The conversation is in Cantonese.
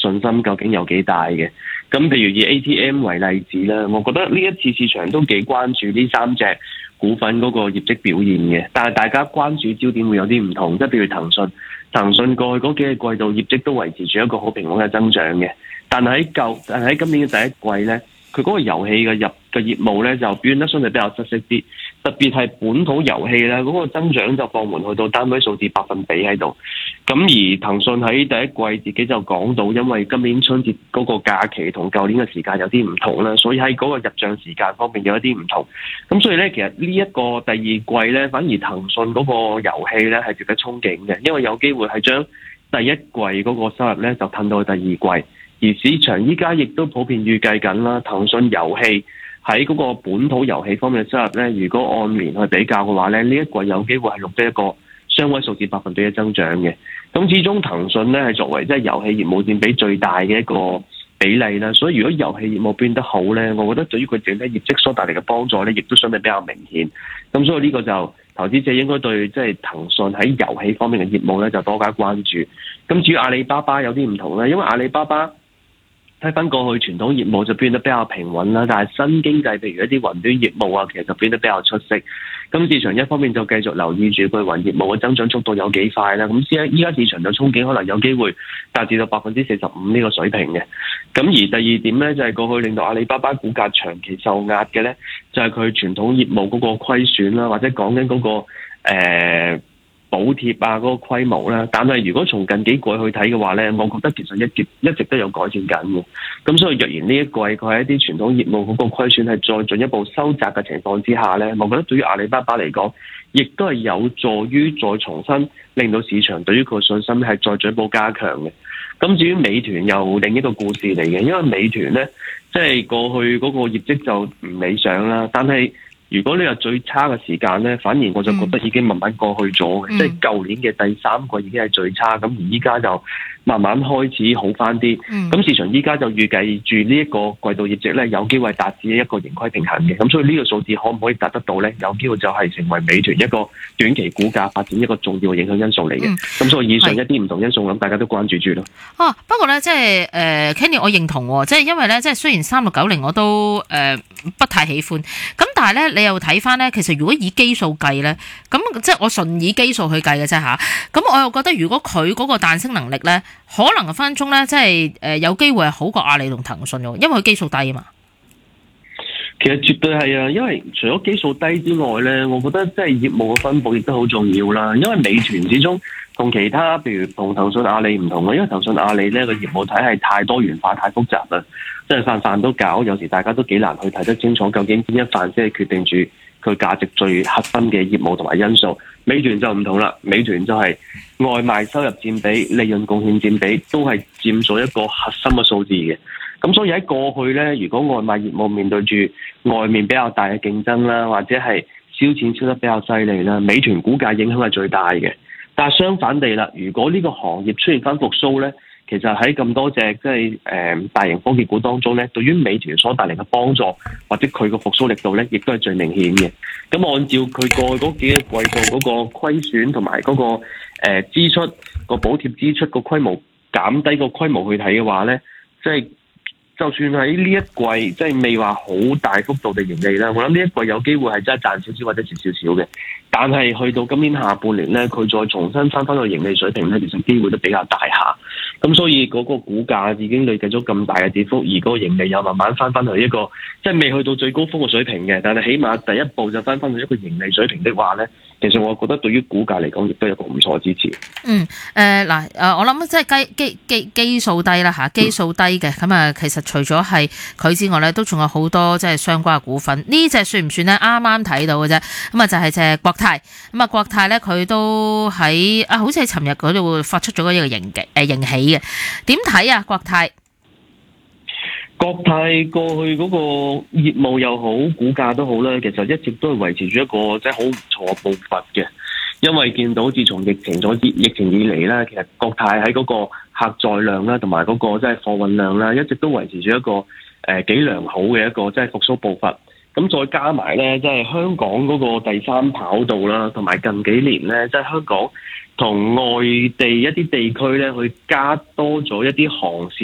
信心究竟有幾大嘅。咁譬如以 ATM 為例子啦，我覺得呢一次市場都幾關注呢3隻股份嗰個業績表現嘅，但係大家關注焦點會有啲唔同，即係譬如騰訊過去嗰幾個季度業績都維持住一個好平穩嘅增長嘅，但係喺今年嘅第一季咧，佢嗰個遊戲嘅業務咧就表現得相對比較失色啲，特別係本土遊戲咧嗰個增長就放緩去到單位數字百分比喺度。咁而騰訊喺第一季自己就講到，因為今年春節嗰個假期同舊年嘅時間有啲唔同啦，所以喺嗰個入帳時間方面有一啲唔同。咁所以咧，其實呢一個第二季咧，反而騰訊嗰個遊戲咧係值得憧憬嘅，因為有機會係將第一季嗰個收入咧就褪到去第二季。而市場依家亦都普遍預計緊啦，騰訊遊戲喺嗰個本土遊戲方面嘅收入咧，如果按年去比較嘅話咧，呢一季有機會係錄得一個雙位數字百分比嘅增長嘅。咁始終騰訊咧係作為即係遊戲業務佔比最大嘅一個比例啦，所以如果遊戲業務變得好咧，我覺得對於佢整體業績所帶嚟嘅幫助咧，亦都相對比較明顯。咁所以呢個就投資者應該對即係騰訊喺遊戲方面嘅業務咧就多加關注。咁至於阿里巴巴有啲唔同咧，因為阿里巴巴睇翻過去傳統業務就變得比較平穩啦，但係新經濟譬如一啲雲端業務啊，其實就變得比較出色。咁市場一方面就繼續留意住佢雲業務嘅增長速度有幾快啦。咁依家市場就憧憬可能有機會達至到45%呢個水平嘅。咁而第二點咧就係過去令到阿里巴巴股價長期受壓嘅咧，就係佢傳統業務嗰個虧損啦，或者講緊嗰個補貼啊嗰個規模啦，但係如果從近幾季去睇嘅話咧，我覺得其實一直都有改善緊嘅。咁所以若然呢一季佢喺一啲傳統業務嗰個虧損係再進一步收窄嘅情況之下咧，我覺得對於阿里巴巴嚟講，亦都係有助於再重新令到市場對於佢信心係再進一步加強嘅。咁至於美團又另一個故事嚟嘅，因為美團咧即係過去嗰個業績就唔理想啦，但係如果你話最差嘅時間咧，反而我就覺得已經慢慢過去咗嘅，即係舊年嘅第3季已經係最差，咁而依家就慢慢開始好翻啲。咁市場依家就預計住呢一個季度業績咧，有機會達至一個盈虧平衡嘅。咁所以呢個數字可唔可以達得到咧？有機會就係成為美團一個短期股價發展一個重要嘅影響因素嚟嘅。咁所以以上一啲唔同因素，咁大家都關注住咯。 不過咧，即係Kenny，我認同喎，即係因為咧，即係雖然3690我都不太喜歡，咁但係咧，你又睇翻咧，其實如果以基數計咧，咁即係我純以基數去計嘅啫嚇。咁我又覺得如果佢嗰個彈升能力咧，可能分鐘咧，即係有機會係好過阿里同騰訊喎，因為佢基數低啊嘛。 其實絕對係啊，因為除咗基數低之外咧，我覺得即係業務嘅分佈亦都好重要啦。因為美團始終同其他譬如同騰訊、阿里唔同啊，因為騰訊、阿里咧個業務體系太多元化、太複雜啦，即係飯都搞，有時大家都幾難去睇得清楚究竟邊一範先係決定住佢價值最核心嘅業務同埋因素。美團就唔同啦，美團就係外賣收入佔比、利潤貢獻佔比都係佔咗一個核心嘅數字嘅。咁所以喺過去咧，如果外賣業務面對住外面比較大嘅競爭啦，或者係燒錢燒得比較犀利啦，美團股價影響係最大嘅。但係相反地啦，如果呢個行業出現翻復甦咧，其實喺咁多隻即係大型科技股當中咧，對於美團所帶嚟嘅幫助或者佢個復甦力度咧，亦都係最明顯嘅。咁按照佢過去嗰幾個季度嗰個虧損同埋嗰個支出個補貼支出個規模減低個規模去睇嘅話咧，即係就算喺呢一季即係未話好大幅度嘅盈利啦，我諗呢一季有機會係真係賺少少或者蝕少少嘅。但係去到今年下半年咧，佢再重新翻到盈利水平咧，其實機會都比較大下。咁所以嗰個股價已經累計咗咁大嘅跌幅，而嗰個盈利又慢慢翻去一個即係未去到最高峰嘅水平嘅，但係起碼第一步就翻去一個盈利水平的話咧，其實我覺得對於股價嚟講亦都有一個唔錯嘅支持。 我諗即係基數低啦嚇，基數低嘅咁啊，其實除咗係佢之外咧，都仲有好多即係相關嘅股份。呢隻算唔算咧？啱啱睇到嘅啫。咁啊就係隻國泰。咁啊國泰咧佢都喺好似係尋日嗰度發出咗一個盈喜嘅。點睇啊國泰？ 國泰過去嗰個業務又好，股價都好啦，其實一直都係維持住一個即係好唔錯嘅步伐嘅。因為見到自從疫情以嚟咧，其實國泰喺嗰個客載量啦，同埋嗰個即係貨運量啦，一直都維持住一個幾良好嘅一個即係復甦步伐。咁再加埋咧，即係香港嗰個第三跑道啦，同埋近幾年咧，即係香港同外地一啲地區咧，去加多咗一啲航線。